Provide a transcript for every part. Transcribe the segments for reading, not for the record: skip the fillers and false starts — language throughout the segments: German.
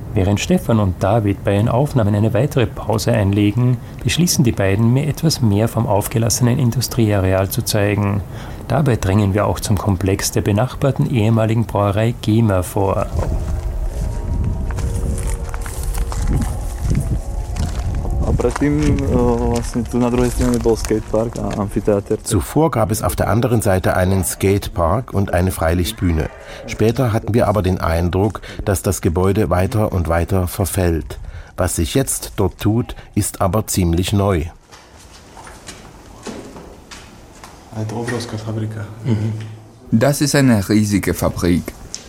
Während Stefan und David bei ihren Aufnahmen eine weitere Pause einlegen, beschließen die beiden, mir etwas mehr vom aufgelassenen Industrieareal zu zeigen. Dabei dringen wir auch zum Komplex der benachbarten ehemaligen Brauerei GEMA vor. Zuvor gab es auf der anderen Seite einen Skatepark und eine Freilichtbühne. Später hatten wir aber den Eindruck, dass das Gebäude weiter und weiter verfällt. Was sich jetzt dort tut, ist aber ziemlich neu. Das ist eine riesige Fabrik.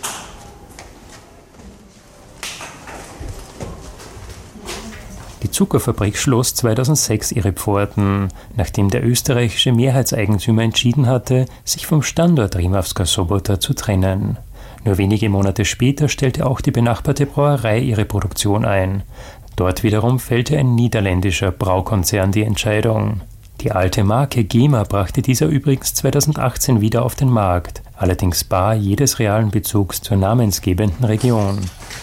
Die Zuckerfabrik schloss 2006 ihre Pforten, nachdem der österreichische Mehrheitseigentümer entschieden hatte, sich vom Standort Rimavská Sobota zu trennen. Nur wenige Monate später stellte auch die benachbarte Brauerei ihre Produktion ein. Dort wiederum fällte ein niederländischer Braukonzern die Entscheidung. Die alte Marke GEMA brachte dieser übrigens 2018 wieder auf den Markt, allerdings bar jedes realen Bezugs zur namensgebenden Region.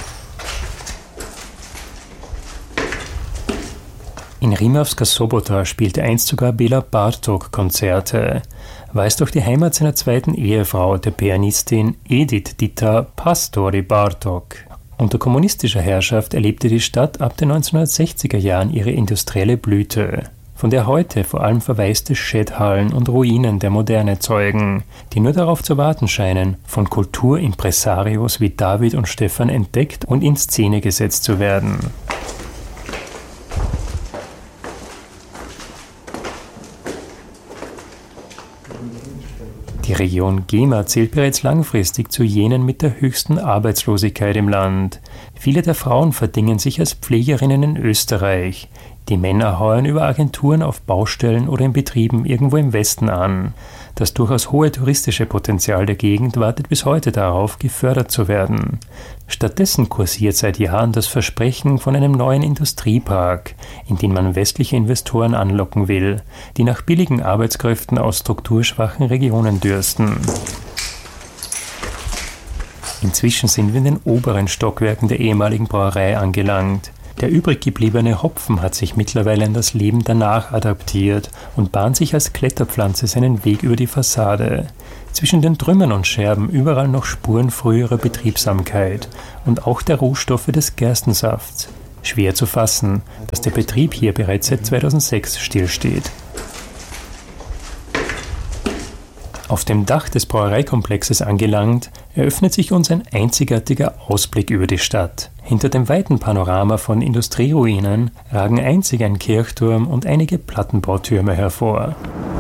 In Rimavská Sobota spielte einst sogar Béla Bartók Konzerte. War es doch die Heimat seiner zweiten Ehefrau, der Pianistin Edith Dita Pastori Bartók. Unter kommunistischer Herrschaft erlebte die Stadt ab den 1960er Jahren ihre industrielle Blüte, von der heute vor allem verwaiste Schädhallen und Ruinen der Moderne zeugen, die nur darauf zu warten scheinen, von Kulturimpresarios wie David und Stefan entdeckt und in Szene gesetzt zu werden. Die Region GEMA zählt bereits langfristig zu jenen mit der höchsten Arbeitslosigkeit im Land. Viele der Frauen verdingen sich als Pflegerinnen in Österreich. Die Männer heuern über Agenturen auf Baustellen oder in Betrieben irgendwo im Westen an. Das durchaus hohe touristische Potenzial der Gegend wartet bis heute darauf, gefördert zu werden. Stattdessen kursiert seit Jahren das Versprechen von einem neuen Industriepark, in den man westliche Investoren anlocken will, die nach billigen Arbeitskräften aus strukturschwachen Regionen dürsten. Inzwischen sind wir in den oberen Stockwerken der ehemaligen Brauerei angelangt. Der übrig gebliebene Hopfen hat sich mittlerweile an das Leben danach adaptiert und bahnt sich als Kletterpflanze seinen Weg über die Fassade. Zwischen den Trümmern und Scherben überall noch Spuren früherer Betriebsamkeit und auch der Rohstoffe des Gerstensafts. Schwer zu fassen, dass der Betrieb hier bereits seit 2006 stillsteht. Auf dem Dach des Brauereikomplexes angelangt, eröffnet sich uns ein einzigartiger Ausblick über die Stadt. Hinter dem weiten Panorama von Industrieruinen ragen einzig ein Kirchturm und einige Plattenbautürme hervor.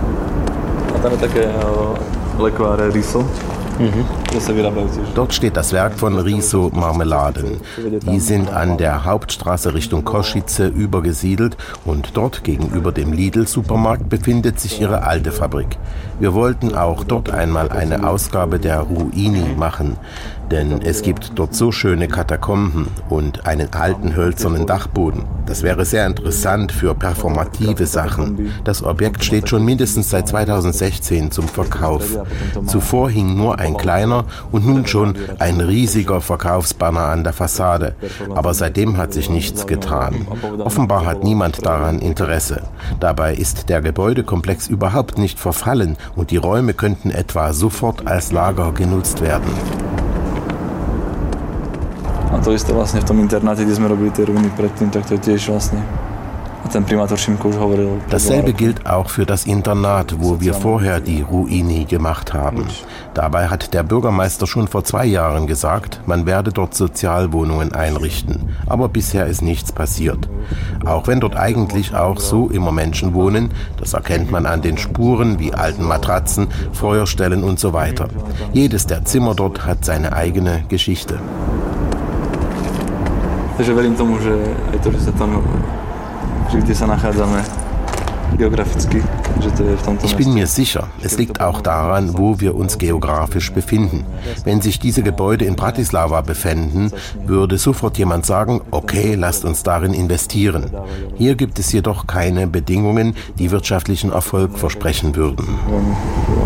Dort steht das Werk von Riso Marmeladen. Die sind an der Hauptstraße Richtung Košice übergesiedelt und dort gegenüber dem Lidl-Supermarkt befindet sich ihre alte Fabrik. Wir wollten auch dort einmal eine Ausgabe der Ruini machen, denn es gibt dort so schöne Katakomben und einen alten hölzernen Dachboden. Das wäre sehr interessant für performative Sachen. Das Objekt steht schon mindestens seit 2016 zum Verkauf. Zuvor hing nur ein kleiner und nun schon ein riesiger Verkaufsbanner an der Fassade. Aber seitdem hat sich nichts getan. Offenbar hat niemand daran Interesse. Dabei ist der Gebäudekomplex überhaupt nicht verfallen und die Räume könnten etwa sofort als Lager genutzt werden. A to isté vlastne v tom internáte, kde sme robili tie ruiny predtým, tak to je tiež vlastne. A ten primátor Šimko už hovoril. Dasselbe gilt auch für das Internat, wo wir vorher die Ruini gemacht haben. Dabei hat der Bürgermeister schon vor 2 Jahren gesagt, man werde dort Sozialwohnungen einrichten. Aber bisher ist nichts passiert. Auch wenn dort eigentlich auch so immer Menschen wohnen, das erkennt man an den Spuren wie alten Matratzen, Feuerstellen und so weiter. Jedes der Zimmer dort hat seine eigene Geschichte. Takže verím tomu, že aj to, že sa tam, že kde sa nachádzame geograficky, že to je v tomto. Ich bin mir sicher, es liegt auch daran, wo wir uns geografisch befinden. Wenn sich diese Gebäude in Bratislava befänden, würde sofort jemand sagen, okay, lasst uns darin investieren. Hier gibt es jedoch keine Bedingungen, die wirtschaftlichen Erfolg versprechen würden.